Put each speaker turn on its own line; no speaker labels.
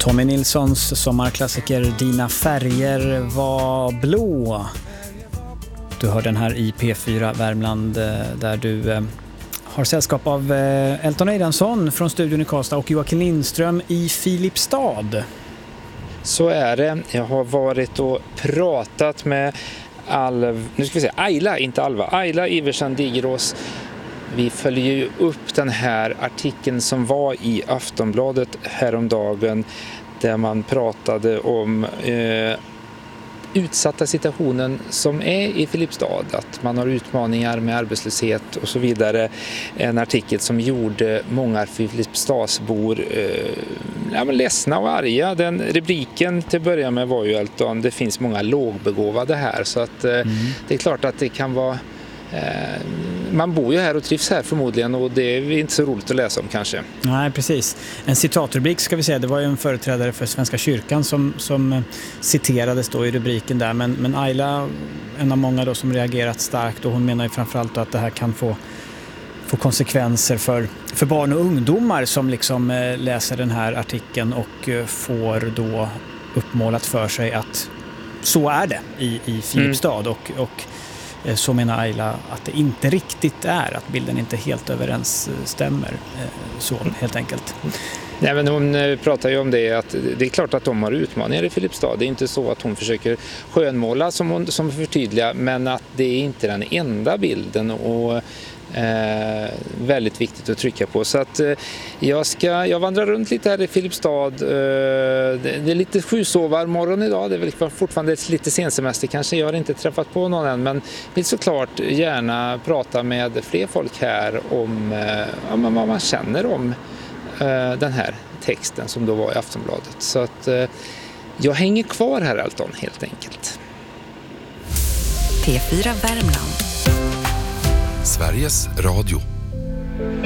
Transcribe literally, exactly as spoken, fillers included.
Tommy Nilssons sommarklassiker Dina färger var blå. Du hör den här i P fyra Värmland där du har sällskap av Elton Eidansson från studion i Karlstad och Joakim Lindström i Filipstad.
Så är det. Jag har varit och pratat med Alv, nu ska vi säga Ayla, inte Alva, Ayla Iversen Digerås. Vi följer ju upp den här artikeln som var i Aftonbladet häromdagen där man pratade om eh, utsatta situationen som är i Filipstad, att man har utmaningar med arbetslöshet och så vidare. En artikel som gjorde många Filipstadsbor eh, ja, men ledsna och arga. Den rubriken till att börja med var ju Elton, det finns många lågbegåvade här, så att eh, mm. det är klart att det kan vara eh, man bor ju här och trivs här förmodligen, och det är inte så roligt att läsa om kanske.
Nej, precis. En citatrubrik ska vi säga, det var ju en företrädare för Svenska kyrkan som, som citerades då i rubriken där, men, men Ayla, en av många då som reagerat starkt, och hon menar ju framförallt att det här kan få, få konsekvenser för, för barn och ungdomar som liksom eh, läser den här artikeln och eh, får då uppmålat för sig att så är det i, i Filipstad mm. och, och så menar Ayla att det inte riktigt är, att bilden inte helt överensstämmer så helt enkelt.
Nej, men hon pratar ju om det, att det är klart att de har utmaningar i Filipstad. Det är inte så att hon försöker skönmåla som hon som förtydliga, men att det är inte den enda bilden, och Eh, väldigt viktigt att trycka på. Så att eh, jag ska jag vandrar runt lite här i Filipstad. Eh, det, det är lite sjusovar morgon idag. Det är väl fortfarande lite sensemester kanske. Jag har inte träffat på någon än, men vill såklart gärna prata med fler folk här om eh, om vad man känner om eh, den här texten som då var i Aftonbladet. Så att eh, jag hänger kvar här, Elton, helt enkelt.
P fyra Värmland.
Sveriges Radio.